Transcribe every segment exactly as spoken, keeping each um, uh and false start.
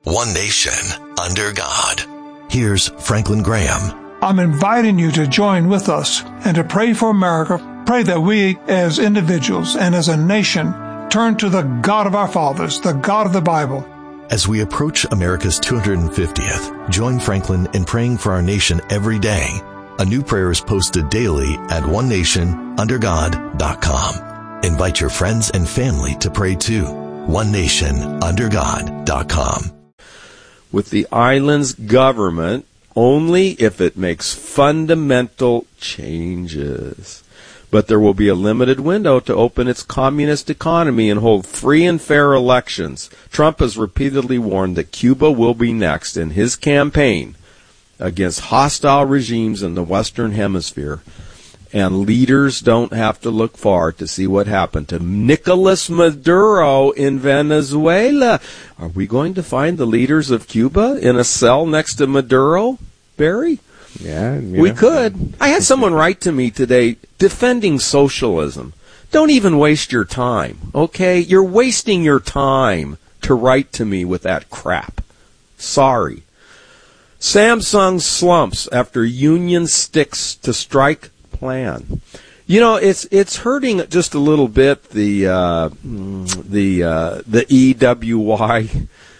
one nation, under God. Here's Franklin Graham. I'm inviting you to join with us and to pray for America. Pray that we as individuals and as a nation turn to the God of our fathers, the God of the Bible. As we approach America's two hundred fiftieth, join Franklin in praying for our nation every day. A new prayer is posted daily at one nation under god dot com. Invite your friends and family to pray too. one nation under god dot com. With the island's government only if it makes fundamental changes. But there will be a limited window to open its communist economy and hold free and fair elections. Trump has repeatedly warned that Cuba will be next in his campaign against hostile regimes in the Western Hemisphere. And leaders don't have to look far to see what happened to Nicolas Maduro in Venezuela. Are we going to find the leaders of Cuba in a cell next to Maduro, Barry? Yeah, we know. could. I had someone write to me today, defending socialism. Don't even waste your time, okay? You're wasting your time to write to me with that crap. Sorry. Samsung slumps after union sticks to strike plan. You know, it's it's hurting just a little bit, the uh, the uh, the E W Y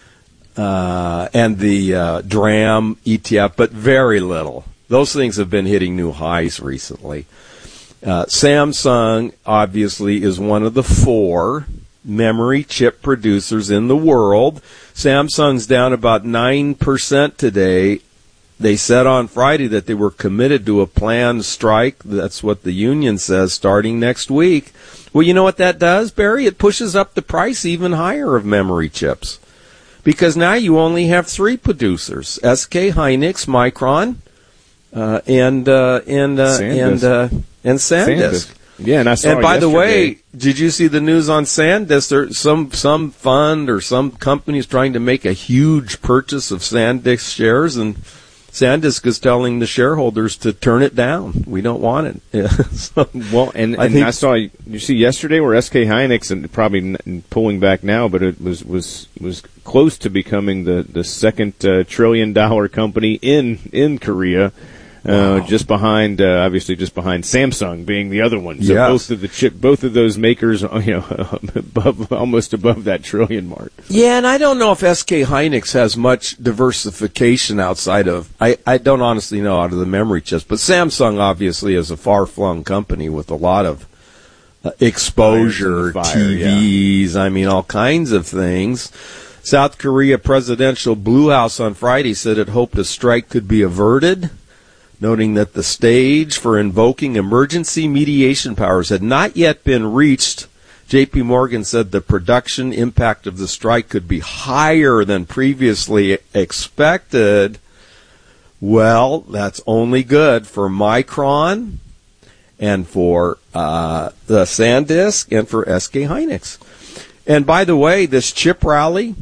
uh, and the uh, DRAM E T F, but very little. Those things have been hitting new highs recently. Uh, Samsung, obviously, is one of the four memory chip producers in the world. Samsung's down about nine percent today. They said on Friday that they were committed to a planned strike. That's what the union says, starting next week. Well, you know what that does, Barry? It pushes up the price even higher of memory chips. Because now you only have three producers, S K Hynix, Micron, uh, and uh, and uh, and uh, and SanDisk. Yeah, and I saw And by yesterday. the way, did you see the news on SanDisk? There, some some fund or some company is trying to make a huge purchase of SanDisk shares, and SanDisk is telling the shareholders to turn it down. We don't want it. Yeah. So, well, and, I and think I saw, you see yesterday where S K Hynix, and probably n- pulling back now, but it was was was close to becoming the the second uh, trillion dollar company in in Korea. Uh, Wow. Just behind, uh, obviously, just behind Samsung being the other one. So Yes. both of the chip, both of those makers, you know, above, almost above that trillion mark. Yeah, and I don't know if S K Hynix has much diversification outside of, I, I don't honestly know out of the memory chips, but Samsung obviously is a far-flung company with a lot of uh, exposure, Fire, T Vs, I mean, all kinds of things. South Korea presidential Blue House on Friday said it hoped a strike could be averted, noting that the stage for invoking emergency mediation powers had not yet been reached. J P Morgan said the production impact of the strike could be higher than previously expected. Well, that's only good for Micron and for uh, the SanDisk and for S K Hynix. And by the way, this chip rally,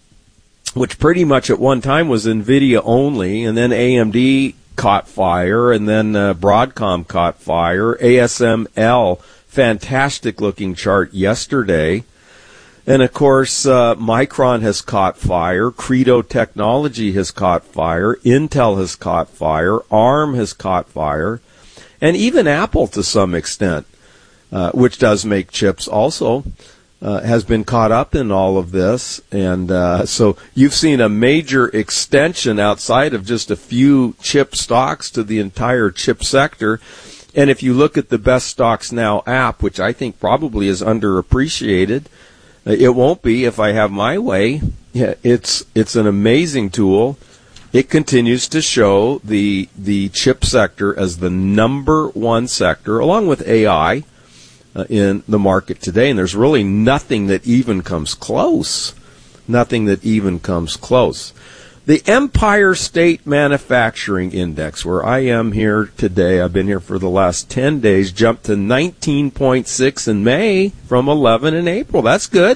which pretty much at one time was NVIDIA only, and then A M D caught fire, and then uh, Broadcom caught fire. A S M L, fantastic looking chart yesterday. And of course, uh, Micron has caught fire. Credo Technology has caught fire. Intel has caught fire. ARM has caught fire. And even Apple to some extent, uh, which does make chips also, Uh, has been caught up in all of this. And uh, so you've seen a major extension outside of just a few chip stocks to the entire chip sector. And if you look at the Best Stocks Now app, which I think probably is underappreciated, uh, it won't be if I have my way. Yeah, it's it's an amazing tool. It continues to show the the chip sector as the number one sector, along with A I, Uh, in the market today, and there's really nothing that even comes close. Nothing that even comes close. The Empire State Manufacturing Index, where I am here today, I've been here for the last ten days, jumped to nineteen point six in May from eleven in April. That's good.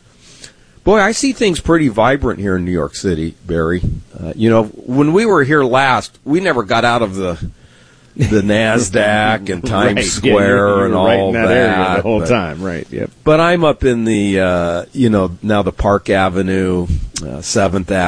Boy, I see things pretty vibrant here in New York City, Barry. Uh, you know, when we were here last, we never got out of the the NASDAQ and Times right, Square yeah, you, you and were all right in that, that area the whole but, time, right? Yep. But I'm up in the, uh, you know, now the Park Avenue, uh, seventh Avenue.